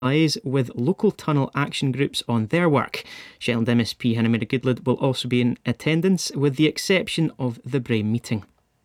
liaise with local tunnel action groups on their work. Shetland MSP Hannah Mary Goodlad will also be in attendance, with the exception of the Bray meeting.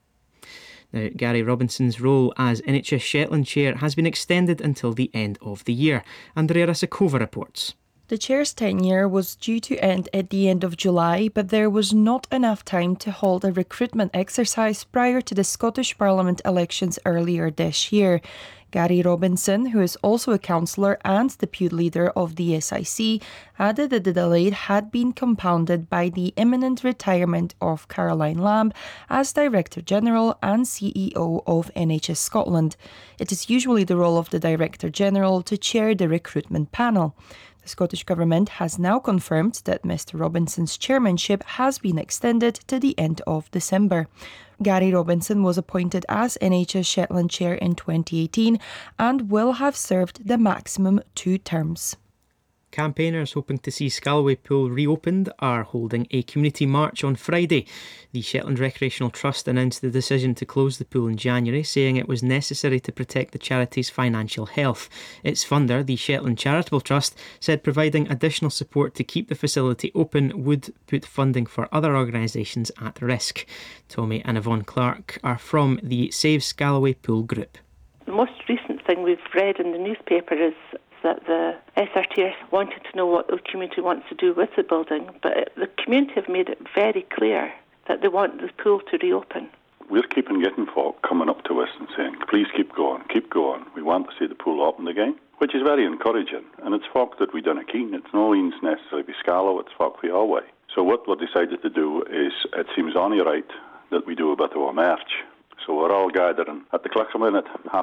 Now, Gary Robinson's role as NHS Shetland Chair has been extended until the end of the year. Andrea Rasakova reports. The chair's tenure was due to end at the end of July, but there was not enough time to hold a recruitment exercise prior to the Scottish Parliament elections earlier this year. Gary Robinson, who is also a councillor and deputy leader of the SIC, added that the delay had been compounded by the imminent retirement of Caroline Lamb as Director General and CEO of NHS Scotland. It is usually the role of the Director General to chair the recruitment panel. The Scottish Government has now confirmed that Mr Robinson's chairmanship has been extended to the end of December. Gary Robinson was appointed as NHS Shetland Chair in 2018 and will have served the maximum 2 terms. Campaigners hoping to see Scalloway Pool reopened are holding a community march on Friday. The Shetland Recreational Trust announced the decision to close the pool in January, saying it was necessary to protect the charity's financial health. Its funder, the Shetland Charitable Trust, said providing additional support to keep the facility open would put funding for other organisations at risk. Tommy and Yvonne Clark are from the Save Scalloway Pool group. The most recent thing we've read in the newspaper is that the SRT wanted to know what the community wants to do with the building, but the community have made it very clear that they want the pool to reopen. We're keeping getting folk coming up to us and saying, please keep going, we want to see the pool open again, which is very encouraging, and it's folk that we don't keen. It's no means necessarily be Scallow, it's folk we all way. So what we've decided to do is, it seems only right that we do a bit of a march. So we're all gathering at the Cluckerman at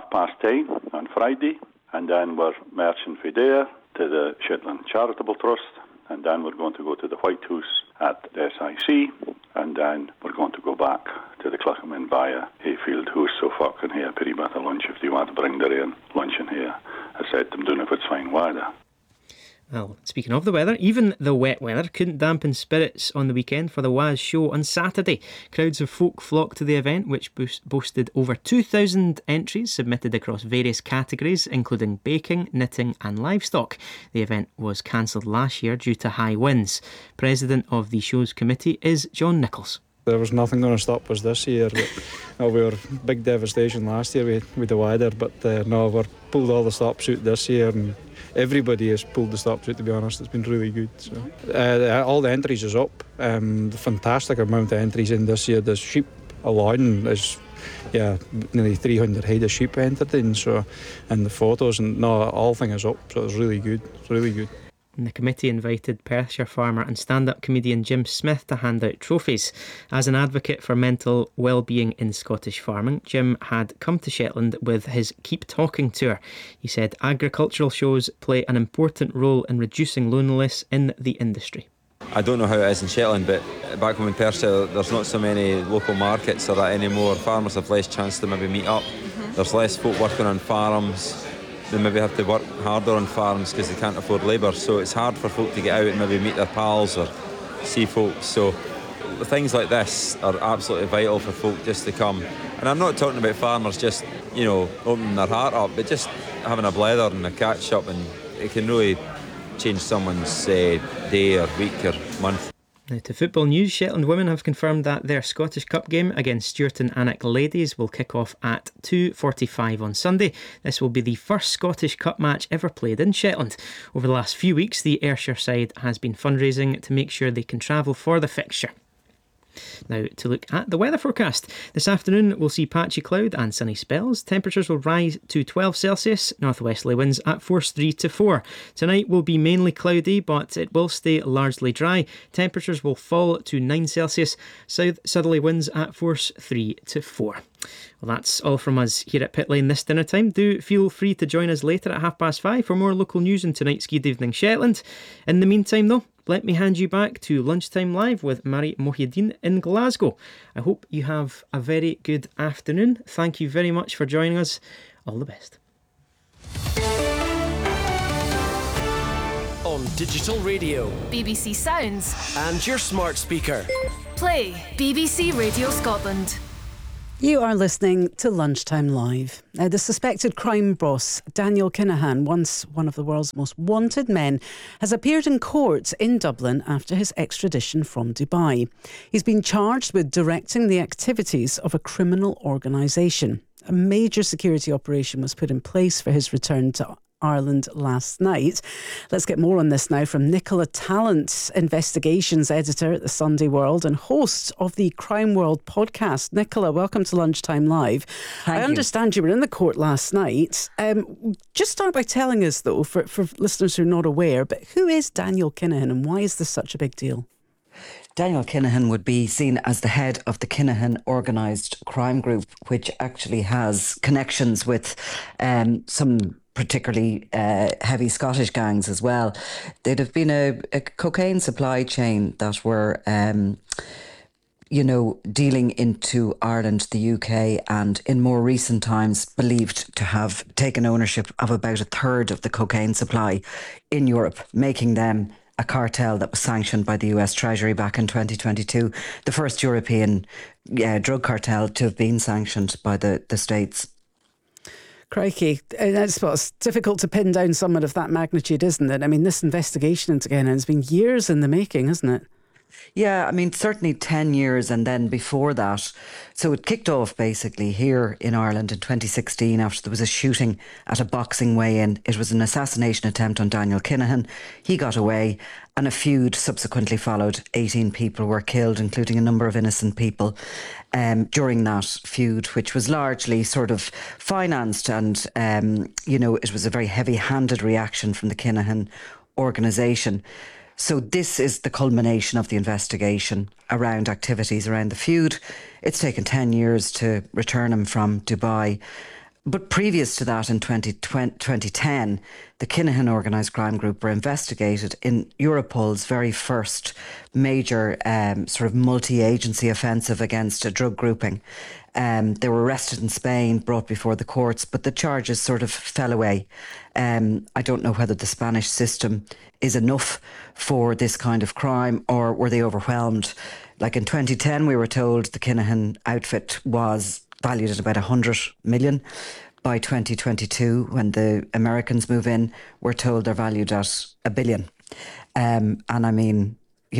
10:30 on Friday, and then we're marching from there to the Shetland Charitable Trust, and then we're going to go to the White House at the SIC, and then we're going to go back to the Cluckerman via Hayfield House, so folk can have a pretty bit of lunch if they want to bring their own lunch in here. I said to them, doing if it's fine weather. Well, speaking of the weather, even the wet weather couldn't dampen spirits on the weekend for the Waz show on Saturday. Crowds of folk flocked to the event, which boasted over 2,000 entries submitted across various categories, including baking, knitting and livestock. The event was cancelled last year due to high winds. President of the show's committee is John Nichols. There was nothing going to stop us this year. We were big devastation last year with the weather, but we've pulled all the stops out this year, and everybody has pulled the stops out, to be honest. It's been really good. So all the entries is up. The fantastic amount of entries in this year. The sheep alone is nearly 300 head of sheep entered in. So, and the photos and all thing is up. So it's really good. It's really good. And the committee invited Perthshire farmer and stand-up comedian Jim Smith to hand out trophies. As an advocate for mental well-being in Scottish farming, Jim had come to Shetland with his Keep Talking tour. He said agricultural shows play an important role in reducing loneliness in the industry. I don't know how it is in Shetland, but back home in Perthshire there's not so many local markets or that anymore. Farmers have less chance to maybe meet up. There's less folk working on farms. They maybe have to work harder on farms because they can't afford labour, so it's hard for folk to get out and maybe meet their pals or see folks. So things like this are absolutely vital for folk just to come. And I'm not talking about farmers just, opening their heart up, but just having a blether and a catch up, and it can really change someone's day or week or month. Now to football news, Shetland women have confirmed that their Scottish Cup game against Stewart and Alnwick ladies will kick off at 2:45 on Sunday. This will be the first Scottish Cup match ever played in Shetland. Over the last few weeks, the Ayrshire side has been fundraising to make sure they can travel for the fixture. Now to look at the weather forecast. This afternoon we'll see patchy cloud and sunny spells. Temperatures will rise to 12 Celsius, northwesterly winds at force 3 to 4. Tonight will be mainly cloudy, but it will stay largely dry. Temperatures will fall to 9 Celsius, southerly winds at force 3 to 4. Well, that's all from us here at Pit Lane this dinner time. Do feel free to join us later at 5:30 for more local news in tonight's Good Evening Shetland. In the meantime though, let me hand you back to Lunchtime Live with Mari Mohideen in Glasgow. I hope you have a very good afternoon. Thank you very much for joining us. All the best. On digital radio, BBC Sounds, and your smart speaker. Play BBC Radio Scotland. You are listening to Lunchtime Live. Now, the suspected crime boss, Daniel Kinahan, once one of the world's most wanted men, has appeared in court in Dublin after his extradition from Dubai. He's been charged with directing the activities of a criminal organisation. A major security operation was put in place for his return to Ireland last night. Let's get more on this now from Nicola Tallant, investigations editor at the Sunday World and host of the Crime World podcast. Nicola, welcome to Lunchtime Live. Thank you. Understand you were in the court last night. Just start by telling us, though, for listeners who are not aware, but who is Daniel Kinahan and why is this such a big deal? Daniel Kinahan would be seen as the head of the Kinahan Organised Crime Group, which actually has connections with some particularly heavy Scottish gangs as well. There'd have been a cocaine supply chain that were, dealing into Ireland, the UK, and in more recent times believed to have taken ownership of about a third of the cocaine supply in Europe, making them a cartel that was sanctioned by the US Treasury back in 2022, the first European drug cartel to have been sanctioned by the States. Crikey, it's difficult to pin down someone of that magnitude, isn't it? I mean, this investigation into Kinahan has been years in the making, hasn't it? Yeah, I mean, certainly 10 years and then before that. So it kicked off basically here in Ireland in 2016 after there was a shooting at a boxing weigh-in. It was an assassination attempt on Daniel Kinahan. He got away and a feud subsequently followed. 18 people were killed, including a number of innocent people during that feud, which was largely sort of financed and, it was a very heavy-handed reaction from the Kinahan organisation. So this is the culmination of the investigation around activities around the feud. It's taken 10 years to return him from Dubai. But previous to that, in 2010, the Kinahan Organised Crime Group were investigated in Europol's very first major sort of multi-agency offensive against a drug grouping. They were arrested in Spain, brought before the courts, but the charges sort of fell away. I don't know whether the Spanish system is enough for this kind of crime or were they overwhelmed. Like in 2010, we were told the Kinahan outfit was valued at about 100 million. By 2022, when the Americans move in, we're told they're valued at $1 billion. And I mean,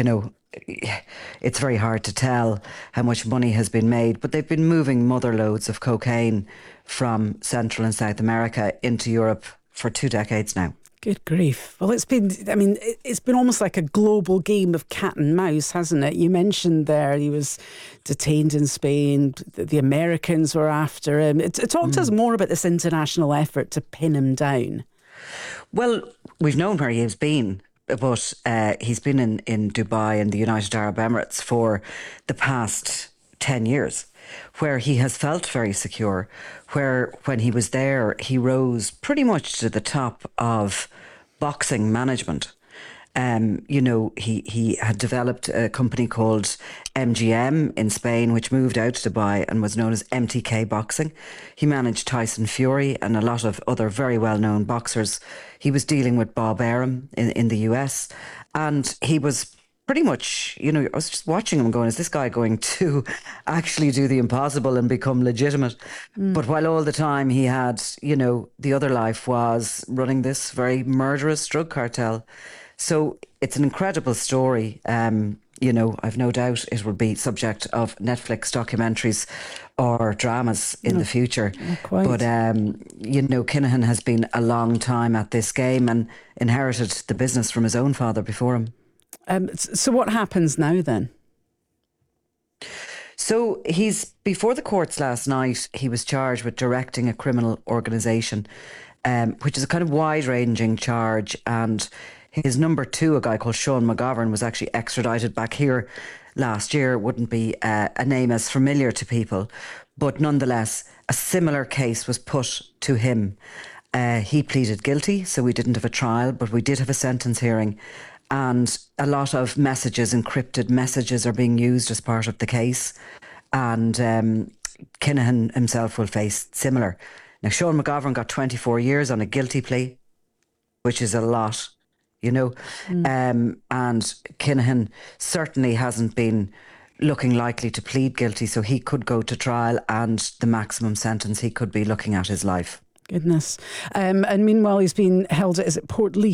it's very hard to tell how much money has been made, but they've been moving mother loads of cocaine from Central and South America into Europe for 2 decades now. Good grief. Well, it's been almost like a global game of cat and mouse, hasn't it? You mentioned there he was detained in Spain. The Americans were after him. Talk to us more about this international effort to pin him down. Well, we've known where he has been, but he's been in Dubai and the United Arab Emirates for the past 10 years. Where he has felt very secure, where when he was there, he rose pretty much to the top of boxing management. He had developed a company called MGM in Spain, which moved out to Dubai and was known as MTK Boxing. He managed Tyson Fury and a lot of other very well-known boxers. He was dealing with Bob Arum in the US, and he was pretty much, I was just watching him going, is this guy going to actually do the impossible and become legitimate? But while all the time he had, the other life was running this very murderous drug cartel. So it's an incredible story. I've no doubt it will be subject of Netflix documentaries or dramas in the future. Quite. But, Kinahan has been a long time at this game and inherited the business from his own father before him. So what happens now then? So he's before the courts last night. He was charged with directing a criminal organisation, which is a kind of wide-ranging charge. And his number two, a guy called Sean McGovern, was actually extradited back here last year. Wouldn't be a name as familiar to people, but nonetheless, a similar case was put to him. He pleaded guilty, so we didn't have a trial, but we did have a sentence hearing. And a lot of messages, encrypted messages, are being used as part of the case. And Kinahan himself will face similar. Now, Sean McGovern got 24 years on a guilty plea, which is a lot, And Kinahan certainly hasn't been looking likely to plead guilty, so he could go to trial, and the maximum sentence he could be looking at is life. Goodness. And meanwhile, he's been held at, is it Portlaoise